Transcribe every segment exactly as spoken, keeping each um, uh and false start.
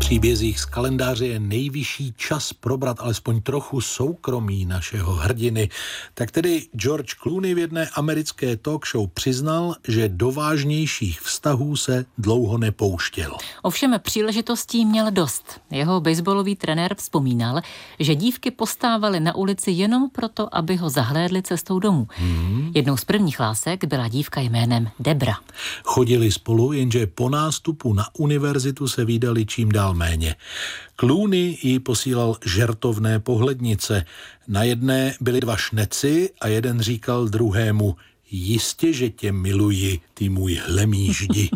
příbězích z kalendáře je nejvyšší čas probrat alespoň trochu soukromí našeho hrdiny. Tak tedy George Clooney v jedné americké talk show přiznal, že do vážnějších vztahů se dlouho nepouštěl. Ovšem příležitostí měl dost. Jeho baseballový trenér vzpomínal, že dívky postávaly na ulici jenom proto, aby ho zahlédli cestou domů. Hmm. Jednou z prvních lásek byla dívka jménem Debra. Chodili spolu, jenže po nástupu na univerzitu se vídali čím dál méně. Clooney jí posílal žertovné pohlednice. Na jedné byly dva šneci a jeden říkal druhému: jistě, že tě miluji, ty můj hlemýždi.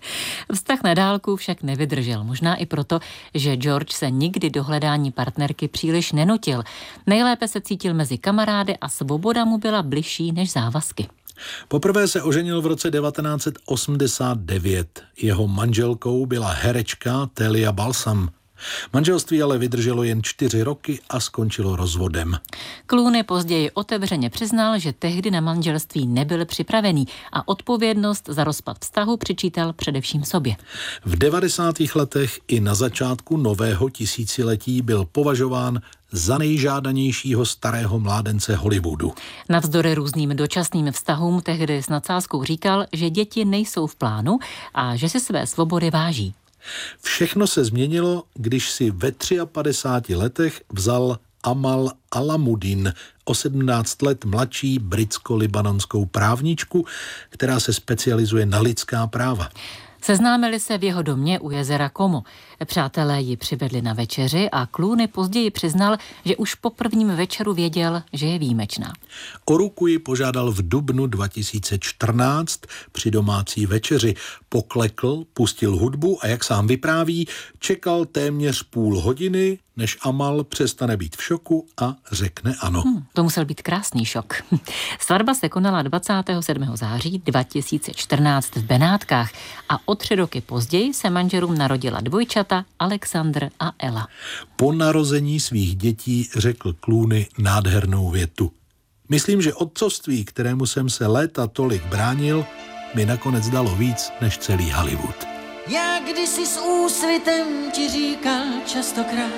Vztah na dálku však nevydržel, možná i proto, že George se nikdy do hledání partnerky příliš nenutil. Nejlépe se cítil mezi kamarády a svoboda mu byla bližší než závazky. Poprvé se oženil v roce devatenáct set osmdesát devět. Jeho manželkou byla herečka Talia Balsam. Manželství ale vydrželo jen čtyři roky a skončilo rozvodem. Clooney později otevřeně přiznal, že tehdy na manželství nebyl připravený a odpovědnost za rozpad vztahu přičítal především sobě. V devadesátých letech i na začátku nového tisíciletí byl považován za nejžádanějšího starého mládence Hollywoodu. Navzdory různým dočasným vztahům tehdy s nadsázkou říkal, že děti nejsou v plánu a že si své svobody váží. Všechno se změnilo, když si ve padesátých třech letech vzal Amal Alamuddin, o sedmnáct let mladší britsko-libanonskou právničku, která se specializuje na lidská práva. Seznámili se v jeho domě u jezera Como. Přátelé ji přivedli na večeři a Clooney později přiznal, že už po prvním večeru věděl, že je výjimečná. O ruku ji požádal v dubnu dva tisíce čtrnáct při domácí večeři. Poklekl, pustil hudbu a jak sám vypráví, čekal téměř půl hodiny, než Amal přestane být v šoku a řekne ano. Hmm, to musel být krásný šok. Svatba se konala dvacátého sedmého září dva tisíce čtrnáct v Benátkách a o tři roky později se manželům narodila dvojčata Alexandr a Ella. Po narození svých dětí řekl Clooney nádhernou větu: myslím, že otcovství, kterému jsem se léta tolik bránil, mi nakonec dalo víc než celý Hollywood. Já kdysi s úsvitem ti říkal častokrát,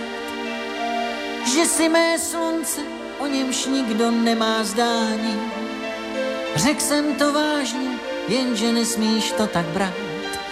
že jsi mé slunce, o němž nikdo nemá zdání. Řekl jsem to vážně, jenže nesmíš to tak brát.